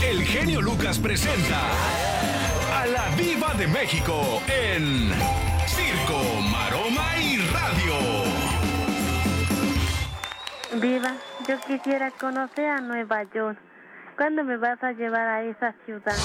el genio Lucas presenta a la Diva de México en Circo, Maroma y Radio. Diva, yo quisiera conocer a Nueva York. ¿Cuándo me vas a llevar a esa ciudad?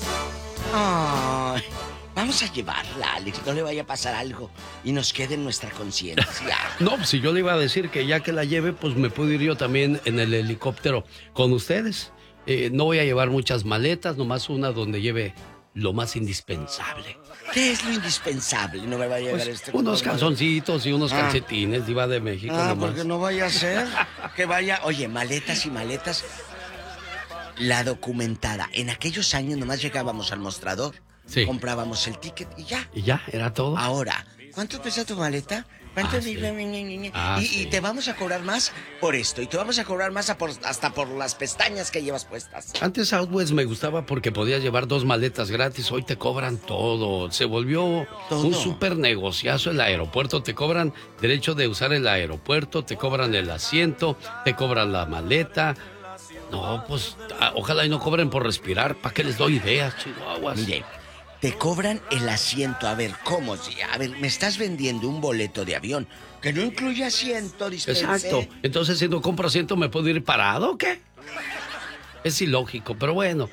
Ay, vamos a llevarla, Alex, no le vaya a pasar algo y nos quede en nuestra conciencia. No, pues si yo le iba a decir que ya que la lleve, pues me puedo ir yo también en el helicóptero con ustedes. No voy a llevar muchas maletas, nomás una donde lleve lo más indispensable. ¿Qué es lo indispensable? No me vaya a llevar Pues, unos calzoncitos y unos calcetines, Diva de México. Nomás. Porque no vaya a ser que vaya... Oye, maletas y maletas. La documentada. En aquellos años nomás llegábamos al mostrador. Sí. Comprábamos el ticket y ya. Y ya, era todo. Ahora, ¿cuánto pesa tu maleta? ¿Cuánto? Sí. Y te vamos a cobrar más por esto. Y te vamos a cobrar más hasta por las pestañas que llevas puestas. Antes Southwest me gustaba porque podías llevar 2 maletas gratis. Hoy te cobran todo. Se volvió ¿Todo? un súper negociazo el aeropuerto. Te cobran derecho de usar el aeropuerto, te cobran el asiento, te cobran la maleta. No, pues ojalá y no cobren por respirar. ¿Para qué les doy ideas, chihuahuas? Mire, te cobran el asiento. A ver, ¿cómo? A ver, me estás vendiendo un boleto de avión que no incluye asiento, dispense. Exacto. Entonces, si no compro asiento, ¿me puedo ir parado o qué? Es ilógico, pero bueno.